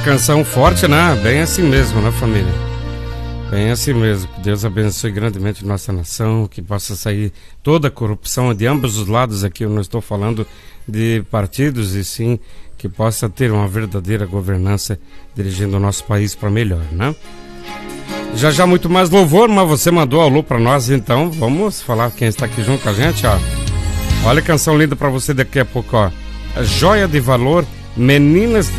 canção forte, né? Bem assim mesmo, né, família? Bem assim mesmo. Que Deus abençoe grandemente nossa nação, que possa sair toda a corrupção de ambos os lados aqui. Eu não estou falando de partidos, e sim que possa ter uma verdadeira governança dirigindo o nosso país para melhor, né? Já já muito mais louvor, mas você mandou alô para nós, então vamos falar quem está aqui junto com a gente, ó. Olha a canção linda para você daqui a pouco, ó. A Joia de Valor, Meninas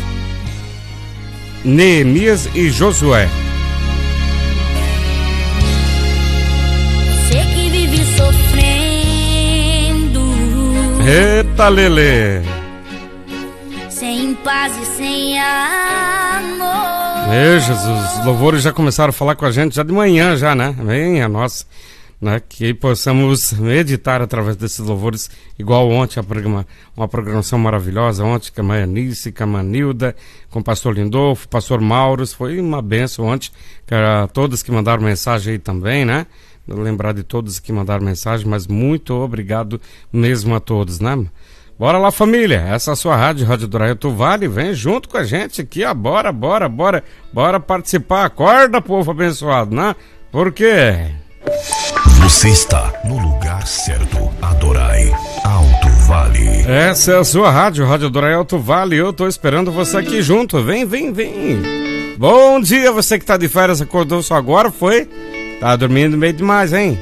Neemias e Josué. Você que vive sofrendo, Eita, Lelê! sem paz e sem amor. Meu Jesus, os louvores já começaram a falar com a gente já de manhã, já, né? Venha, nossa, né? Que possamos meditar através desses louvores, igual ontem, uma programação maravilhosa, ontem com a Maianice, com a Manilda, com o pastor Lindolfo, o pastor Mauros, foi uma benção ontem, todos que mandaram mensagem aí também, né? Lembrar de todos que mandaram mensagem, mas muito obrigado mesmo a todos, né? Bora lá, família, essa é a sua Rádio do Arraial Vale, vem junto com a gente aqui, ó, bora participar, acorda, povo abençoado, né? Por quê? Você está no lugar certo, Adorai Alto Vale. Essa é a sua Rádio do Arraial Vale, eu tô esperando você aqui junto, vem. Bom dia, você que tá de férias, acordou só agora, foi? Tá dormindo meio demais, hein?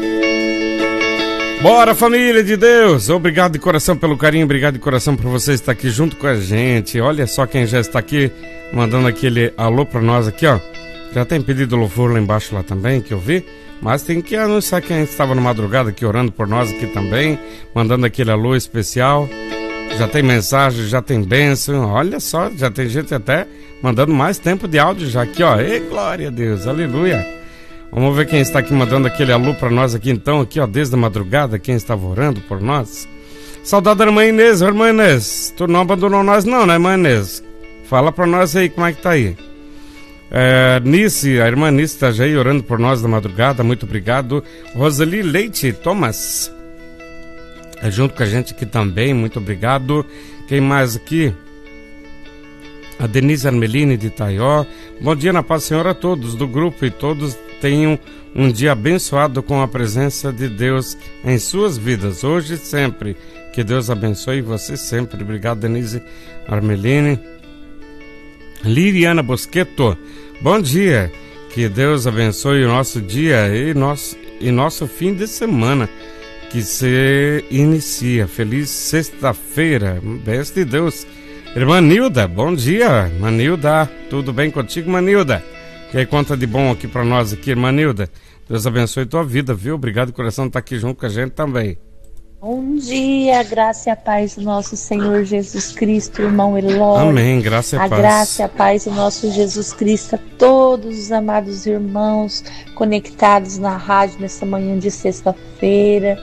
Bora, família de Deus, obrigado de coração pelo carinho, obrigado de coração por você estar aqui junto com a gente. Olha só quem já está aqui, mandando aquele alô pra nós aqui, ó. Já tem pedido louvor lá embaixo lá também, que eu vi, mas tem que anunciar quem estava na madrugada aqui orando por nós aqui também, mandando aquele alô especial. Já tem mensagem, já tem bênção, olha só, já tem gente até mandando mais tempo de áudio já aqui, ó. Ei, glória a Deus, aleluia. Vamos ver quem está aqui mandando aquele alô para nós aqui então, aqui ó, desde a madrugada, quem estava orando por nós. Saudade da irmã Inês, irmã Inês, tu não abandonou nós não, né, irmã Inês? Fala para nós aí, como é que tá aí? Nice, a irmã Nice está já aí orando por nós na madrugada, muito obrigado. Roseli Leite Thomas, junto com a gente aqui também, muito obrigado. Quem mais aqui? A Denise Armeline de Itaió. Bom dia na paz do Senhor a todos do grupo e todos tenham um dia abençoado com a presença de Deus em suas vidas, hoje e sempre. Que Deus abençoe você sempre. Obrigado, Denise Armeline. Liriana Bosqueto, bom dia. Que Deus abençoe o nosso dia e nosso fim de semana que se inicia. Feliz sexta-feira. Bênção de Deus. Irmã Nilda, bom dia, Manilda, tudo bem contigo, Manilda? Que conta de bom aqui pra nós aqui, irmã Nilda? Deus abençoe tua vida, viu? Obrigado, coração, tá aqui junto com a gente também. Bom dia, graça e a paz do nosso Senhor Jesus Cristo, irmão Eloy. Amém, graça e a paz. A graça e a paz do nosso Jesus Cristo, a todos os amados irmãos conectados na rádio nessa manhã de sexta-feira.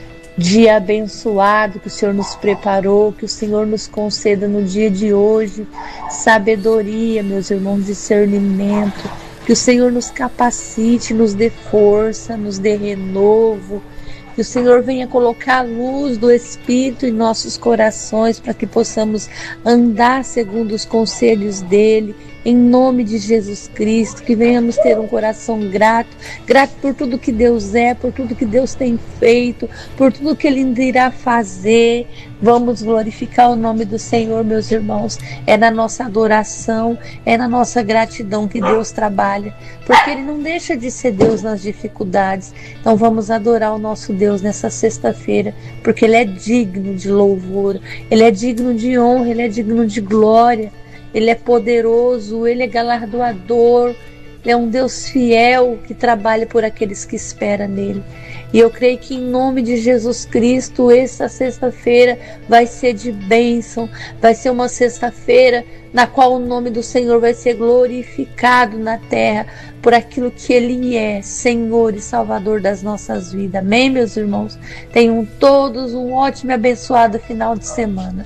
Dia abençoado que o Senhor nos preparou, que o Senhor nos conceda no dia de hoje sabedoria, meus irmãos, discernimento, que o Senhor nos capacite, nos dê força, nos dê renovo, que o Senhor venha colocar a luz do Espírito em nossos corações para que possamos andar segundo os conselhos dEle, em nome de Jesus Cristo, que venhamos ter um coração grato por tudo que Deus é, por tudo que Deus tem feito, por tudo que Ele ainda irá fazer. Vamos glorificar o nome do Senhor, meus irmãos. É na nossa adoração, é na nossa gratidão que Deus trabalha, porque Ele não deixa de ser Deus nas dificuldades. Então vamos adorar o nosso Deus nessa sexta-feira, porque Ele é digno de louvor, Ele é digno de honra, Ele é digno de glória. Ele é poderoso, Ele é galardoador, Ele é um Deus fiel que trabalha por aqueles que esperam nele. E eu creio que em nome de Jesus Cristo, essa sexta-feira vai ser de bênção, vai ser uma sexta-feira na qual o nome do Senhor vai ser glorificado na terra por aquilo que Ele é, Senhor e Salvador das nossas vidas. Amém, meus irmãos? Tenham todos um ótimo e abençoado final de semana.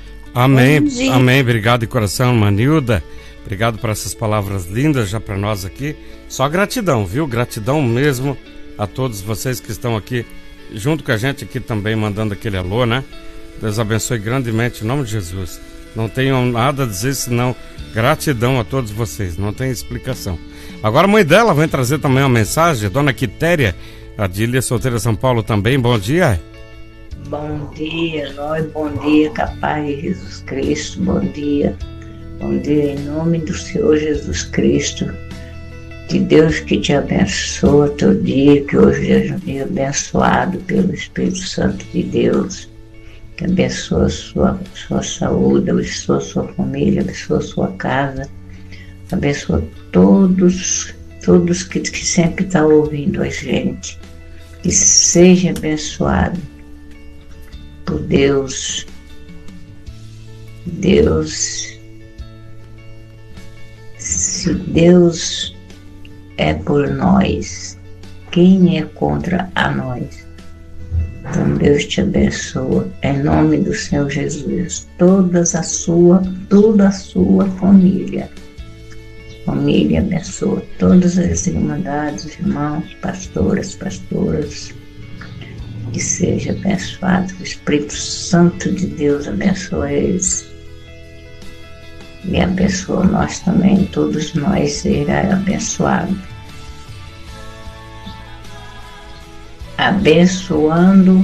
Amém, amém, obrigado de coração, Manilda, obrigado por essas palavras lindas já para nós aqui, só gratidão, viu, gratidão mesmo a todos vocês que estão aqui junto com a gente aqui também, mandando aquele alô, né? Deus abençoe grandemente em nome de Jesus, não tenham nada a dizer senão Gratidão a todos vocês, não tem explicação. Agora a mãe dela vem trazer também uma mensagem, Dona Quitéria, Adília Solteira São Paulo também, bom dia. Bom dia, nós, bom dia, capaz de Jesus Cristo, bom dia em nome do Senhor Jesus Cristo, que Deus que te abençoa teu dia, que hoje é um dia abençoado pelo Espírito Santo de Deus, que abençoa a sua saúde, abençoa a sua família, abençoa a sua casa, abençoa todos que sempre estão ouvindo a gente, que seja abençoado por Deus. Se Deus é por nós, quem é contra a nós? Então Deus te abençoa, em nome do Senhor Jesus, toda a sua família. Família abençoa todas as irmandades, irmãos, pastoras, que seja abençoado, o Espírito Santo de Deus abençoa eles. E abençoa nós também, todos nós será abençoado. Abençoando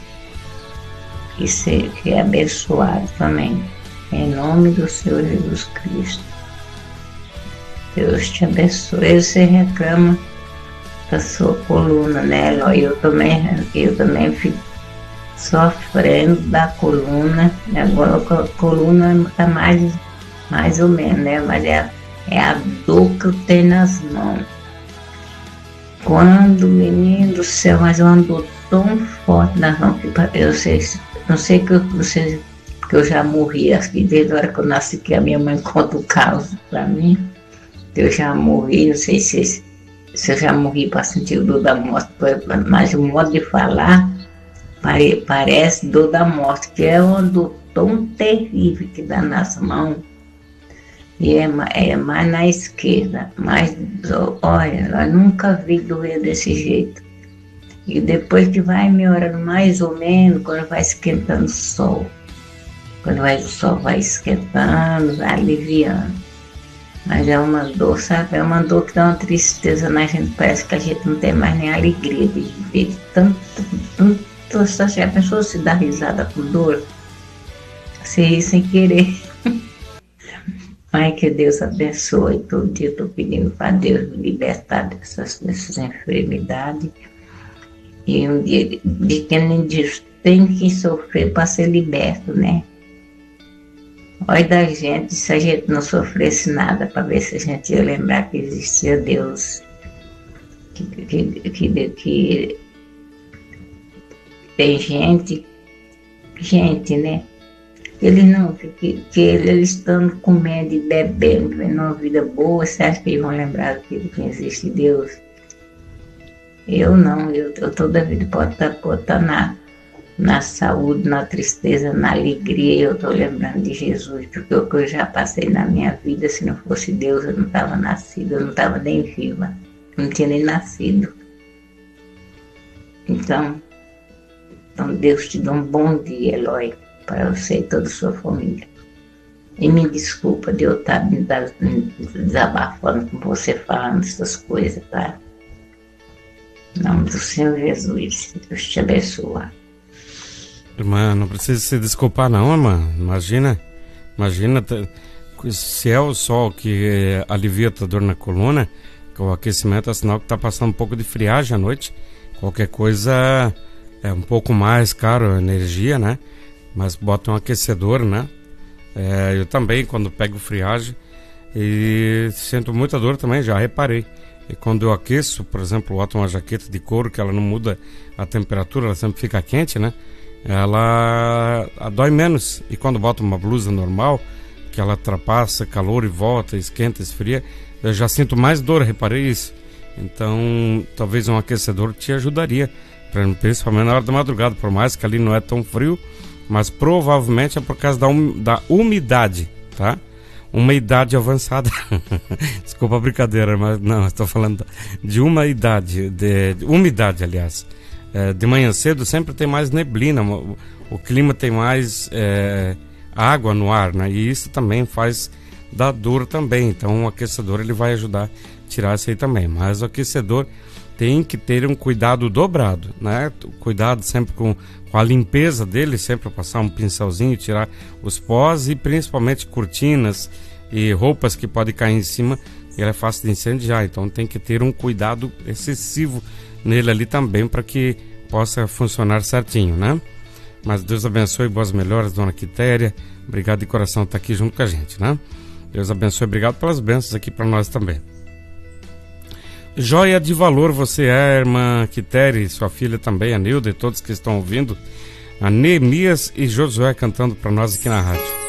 e ser abençoado também, em nome do Senhor Jesus Cristo. Deus te abençoe. Você reclama da sua coluna, né, Eloy? Eu também fico sofrendo da coluna. Agora a coluna está mais ou menos, né? Mas é a dor que eu tenho nas mãos. Quando, menino do céu, mas é uma dor tão forte nas mãos que não sei que eu já morri aqui, desde a hora que eu nasci, que a minha mãe conta o caso para mim. Eu já morri, não sei se eu já morri para sentir o dor da morte, mas o modo de falar parece dor da morte, que é uma dor tão terrível que dá nas mãos. E é mais na esquerda, mas olha, eu nunca vi doer desse jeito. E depois que vai melhorando mais ou menos, quando vai esquentando o sol. O sol vai esquentando, vai aliviando. Mas é uma dor, sabe? É uma dor que dá uma tristeza na gente, parece que a gente não tem mais nem alegria de viver. Tanto, se a pessoa se dá risada com dor, se rir sem querer. Mas que Deus abençoe. Todo dia eu estou pedindo para Deus me libertar dessas enfermidades. E um dia de que nem diz, tem que sofrer para ser liberto, né? Olha da gente, se a gente não sofresse nada, para ver se a gente ia lembrar que existia Deus. Que tem gente, né? Eles estão comendo e bebendo, vivendo uma vida boa, você acha que eles vão lembrar que existe Deus? Eu não, eu toda a vida pode estar na saúde, na tristeza, na alegria, eu estou lembrando de Jesus, porque o que eu já passei na minha vida, se não fosse Deus, eu não estava nascida, eu não estava nem viva, não tinha nem nascido. Então Deus te dá um bom dia, Eloy, para você e toda a sua família. E me desculpa de eu estar desabafando com você, falando essas coisas, tá? Em nome do Senhor Jesus, Deus te abençoe. Irmã, não precisa se desculpar não, irmã. Imagina, se é o sol que alivia a dor na coluna, o aquecimento é sinal que está passando um pouco de friagem à noite. Qualquer coisa é um pouco mais caro a energia, né? Mas bota um aquecedor, né? Eu também, quando pego friagem, e sinto muita dor também, já reparei. E quando eu aqueço, por exemplo, boto uma jaqueta de couro, que ela não muda a temperatura, ela sempre fica quente, né? Ela dói menos. E quando boto uma blusa normal, que ela ultrapassa calor e volta, esquenta, esfria, eu já sinto mais dor, reparei isso. Então, talvez um aquecedor te ajudaria, principalmente na hora da madrugada, por mais que ali não é tão frio, mas provavelmente é por causa da umidade, tá? Uma idade avançada. Desculpa a brincadeira, mas não, estou falando de uma idade, de umidade, aliás. De manhã cedo sempre tem mais neblina, o clima tem mais água no ar, né? E isso também faz da dor também. Então o aquecedor ele vai ajudar a tirar isso aí também. Mas o aquecedor tem que ter um cuidado dobrado, né? Cuidado sempre com a limpeza dele, sempre passar um pincelzinho, tirar os pós, e principalmente cortinas e roupas que podem cair em cima, ele é fácil de incendiar. Então tem que ter um cuidado excessivo nele ali também, para que possa funcionar certinho, né? Mas Deus abençoe, boas melhoras, dona Quitéria. Obrigado de coração por estar aqui junto com a gente, né? Deus abençoe, obrigado pelas bênçãos aqui para nós também. Joia de valor você é, irmã Quitéria, sua filha também, a Nilda, e todos que estão ouvindo. A Neemias e Josué cantando para nós aqui na rádio.